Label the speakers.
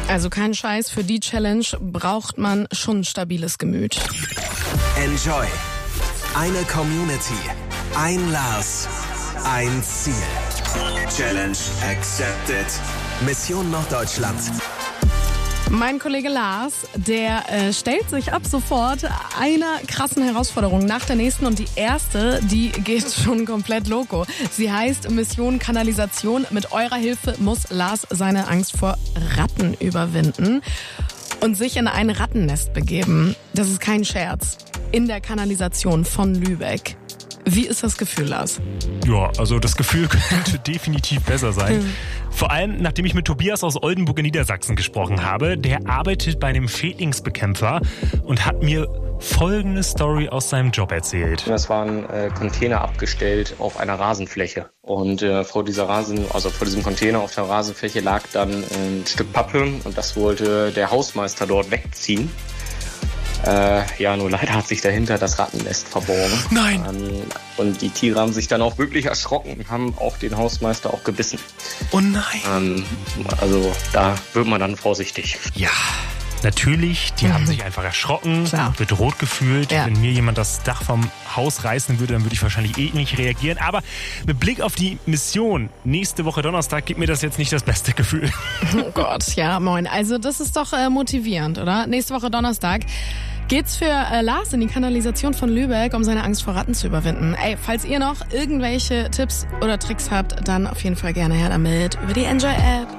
Speaker 1: Also kein Scheiß, für die Challenge braucht man schon ein stabiles Gemüt.
Speaker 2: Enjoy. Eine Community. Ein Lars. Ein Ziel. Challenge accepted. Mission Norddeutschland.
Speaker 1: Mein Kollege Lars, der stellt sich ab sofort einer krassen Herausforderung nach der nächsten und die erste, die geht schon komplett loco. Sie heißt Mission Kanalisation. Mit eurer Hilfe muss Lars seine Angst vor Ratten überwinden und sich in ein Rattennest begeben. Das ist kein Scherz. In der Kanalisation von Lübeck. Wie ist das Gefühl, Lars?
Speaker 3: Ja, also das Gefühl könnte definitiv besser sein. Vor allem, nachdem ich mit Tobias aus Oldenburg in Niedersachsen gesprochen habe. Der arbeitet bei einem Schädlingsbekämpfer und hat mir folgende Story aus seinem Job erzählt.
Speaker 4: Das waren Container abgestellt auf einer Rasenfläche. Und vor diesem Container auf der Rasenfläche lag dann ein Stück Pappe und das wollte der Hausmeister dort wegziehen. Nur leider hat sich dahinter das Rattennest verborgen.
Speaker 3: Nein!
Speaker 4: Und die Tiere haben sich dann auch wirklich erschrocken und haben auch den Hausmeister auch gebissen.
Speaker 3: Oh nein!
Speaker 4: Da wird man dann vorsichtig.
Speaker 3: Ja, natürlich, die haben sich einfach erschrocken, bedroht gefühlt.
Speaker 1: Ja.
Speaker 3: Wenn mir jemand das Dach vom Haus reißen würde, dann würde ich wahrscheinlich nicht reagieren. Aber mit Blick auf die Mission nächste Woche Donnerstag gibt mir das jetzt nicht das beste Gefühl.
Speaker 1: Oh Gott, ja moin. Also das ist doch motivierend, oder? Nächste Woche Donnerstag geht's für Lars in die Kanalisation von Lübeck, um seine Angst vor Ratten zu überwinden. Ey, falls ihr noch irgendwelche Tipps oder Tricks habt, dann auf jeden Fall gerne her damit über die Enjoy-App.